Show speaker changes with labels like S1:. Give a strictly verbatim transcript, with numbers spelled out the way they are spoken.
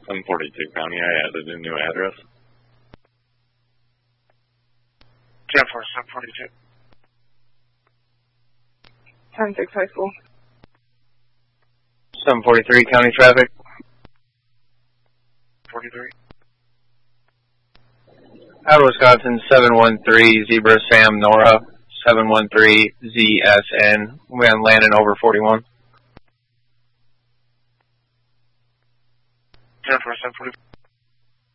S1: seven forty-two County, I added a new address.
S2: ten four, seven forty-two.
S3: ten six High School.
S4: seven forty-three County Traffic.
S2: forty-three.
S4: Out of Wisconsin, seven one three Zebra Sam Nora, seven one three Z S N. We're on Landon over forty-one.
S2: ten four, seven forty-four.